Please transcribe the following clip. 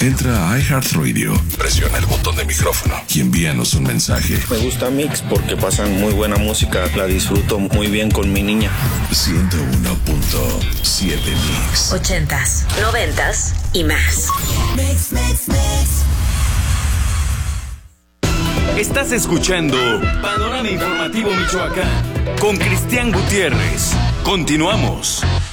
Entra a iHeartRadio, presiona el botón de micrófono y envíanos un mensaje. Me gusta Mix porque pasan muy buena música, la disfruto muy bien con mi niña. 101.7 Mix. 80s, 90s y más. Mix. Estás escuchando Panorama Informativo Michoacán con Cristian Gutiérrez. Continuamos.